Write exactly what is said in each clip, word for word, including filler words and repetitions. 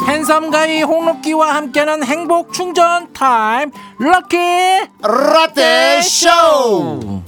핸섬가이 홍록기와 함께하는 행복 충전 타임 럭키 라떼 쇼.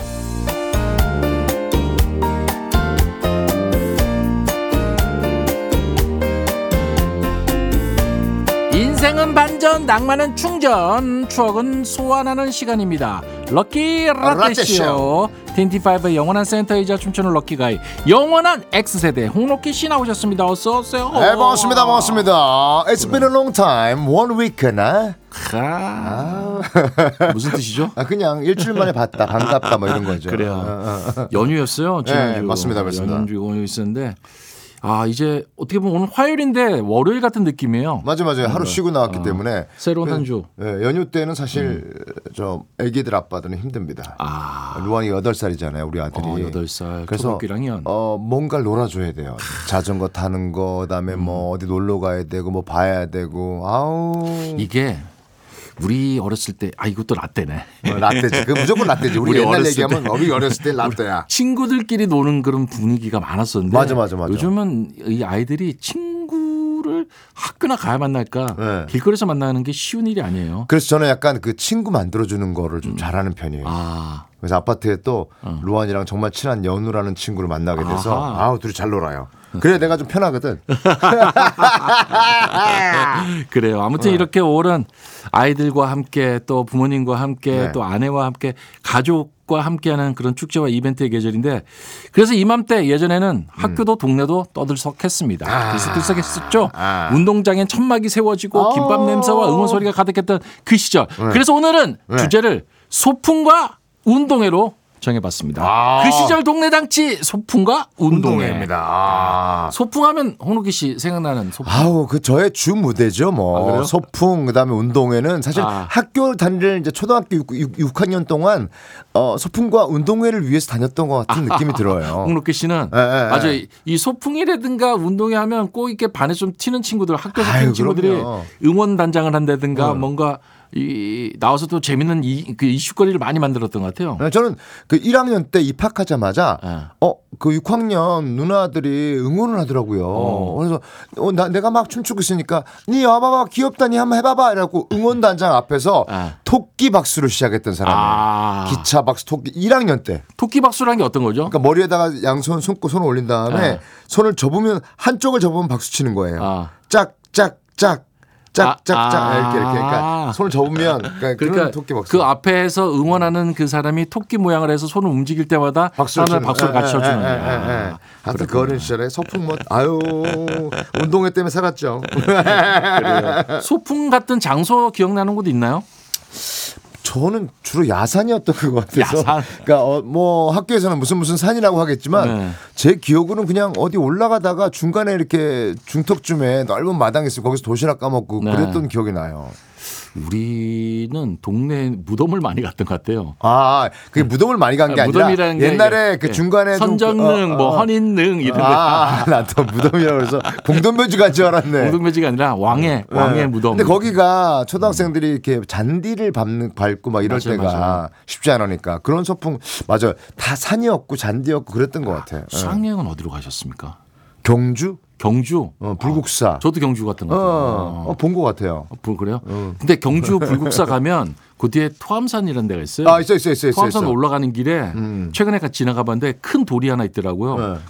인생은 반전, 낭만은 충전, 추억은 소환하는 시간입니다. 럭키 라떼쇼. 트웬티파이브의 영원한 센터이자 춤추는 럭키가이, 영원한 X세대 홍록기 씨 나오셨습니다. 어서 오세요. 네, 반갑습니다. 반갑습니다. It's been a long time. One week나. 아, 무슨 뜻이죠? 아, 그냥 일주일 만에 봤다, 반갑다, 뭐 이런 거죠. 그래요. 어, 어. 연휴였어요. 지난주. 네, 맞습니다, 맞습니다. 연휴 연휴 있었는데. 아, 이제 어떻게 보면 오늘 화요일인데 월요일 같은 느낌이에요. 맞아, 맞아요. 하루 네. 쉬고 나왔기 어, 때문에 새로운 한 주. 네, 연휴 때는 사실 음. 저 애기들 아빠들은 힘듭니다. 아, 루안이 여덟 살이잖아요, 우리 아들이. 어, 여덟 살. 그래서 초등학교랑이요. 어, 뭔가를 놀아줘야 돼요. 자전거 타는 거, 그다음에 음. 뭐 어디 놀러 가야 되고, 뭐 봐야 되고. 아우. 이게 우리 어렸을 때, 아, 이것도 라떼네. 어, 라떼지. 그 무조건 라떼지. 우리, 우리 옛날 어렸을 얘기하면 우리 어렸을 때 라떼야. 친구들끼리 노는 그런 분위기가 많았었는데. 맞아, 맞아, 맞아. 요즘은 이 아이들이 친구를 학교나 가야 만날까, 네. 길거리에서 만나는 게 쉬운 일이 아니에요. 그래서 저는 약간 그 친구 만들어주는 거를 좀 음. 잘하는 편이에요. 아. 그래서 아파트에 또 어. 루안이랑 정말 친한 연우라는 친구를 만나게 돼서 아하. 아우 둘이 잘 놀아요. 그래 내가 좀 편하거든. 그래요. 아무튼 어. 이렇게 오랜 아이들과 함께 또 부모님과 함께 네. 또 아내와 함께 가족과 함께하는 그런 축제와 이벤트의 계절인데, 그래서 이맘때 예전에는 학교도 동네도 떠들썩했습니다. 아. 들썩들썩했었죠. 아. 운동장엔 천막이 세워지고 어. 김밥 냄새와 응원 소리가 가득했던 그 시절. 그래서 오늘은 네. 주제를 소풍과 운동회로 정해봤습니다. 아. 그 시절 동네 당치 소풍과 운동회. 운동회입니다. 아. 소풍하면 홍록기 씨 생각나는 소풍. 아우 그 저의 주 무대죠 아, 뭐. 그래요? 소풍 그다음에 운동회는 사실 아. 학교 다니는 이제 초등학교 육 학년 동안 어, 소풍과 운동회를 위해서 다녔던 것 같은 느낌이 들어요. 홍록기 씨는 예, 예, 맞아 예. 이 소풍이라든가 운동회 하면 꼭 이렇게 반에 좀 튀는 친구들, 학교에서 아유, 튀는 친구들이 그럼요. 응원 단장을 한다든가 어. 뭔가 이 나와서 또 재밌는 이, 그 이슈거리를 많이 만들었던 것 같아요. 네, 저는 그 일 학년 때 입학하자마자 네. 어, 그 육 학년 누나들이 응원을 하더라고요. 어. 그래서 어, 나, 내가 막 춤추고 있으니까 니 와봐봐 귀엽다 니 한번 해봐봐 이라고 응원단장 앞에서 네. 토끼 박수를 시작했던 사람이에요. 아. 기차 박수 토끼 일 학년 때. 토끼 박수라는 게 어떤 거죠? 그러니까 머리에다가 양손 손고 손을 올린 다음에 네. 손을 접으면 한쪽을 접으면 박수 치는 거예요. 아. 짝짝짝 짝짝짝 아. 이렇게 이렇게 그러니까 손을 접으면 그러니까, 그러니까 토끼 박수. 그 앞에서 응원하는 그 사람이 토끼 모양을 해서 손을 움직일 때마다 박수를, 사람을 박수를 같이 쳐주는 예, 예, 예, 예. 거야. 하여튼 그 어린 시절에 소풍 뭐 아유 운동회 때문에 살았죠. 그래요. 소풍 같은 장소 기억나는 곳 있나요? 저는 주로 야산이었던 것 같아서. 야산. 그러니까 어, 뭐 학교에서는 무슨 무슨 산이라고 하겠지만 네. 제 기억으로는 그냥 어디 올라가다가 중간에 이렇게 중턱쯤에 넓은 마당이 있으면 거기서 도시락 까먹고 네. 그랬던 기억이 나요. 우리는 동네 무덤을 많이 갔던 것 같아요. 아, 그게 무덤을 많이 간 게 아, 아니라 무덤이라는 게 옛날에 이게, 그 예. 중간에 선정능, 뭐 헌인능 이런 데. 아, 나 또 무덤이라고 해서 봉돈묘지 간 줄 알았네. 무덤묘지가 아니라 왕의 왕의 네. 무덤. 근데 거기가 초등학생들이 이렇게 잔디를 밟는 밟고 막 이럴 맞아요, 때가 맞아요. 쉽지 않으니까 그런 소풍 맞아요. 다 산이었고 잔디였고 그랬던 것 같아요. 예. 수학여행은 어디로 가셨습니까? 경주, 경주. 어, 불국사. 아, 저도 경주 갔던 것 같아요. 어, 어, 본 것 같아요. 어, 뭐 그래요? 근데 경주 불국사 가면 그 뒤에 토암산이라는 데가 있어요. 아 있어 있어 있어 있어. 토암산 있어. 올라가는 길에 음. 최근에 같이 지나가 봤는데 큰 돌이 하나 있더라고요. 네.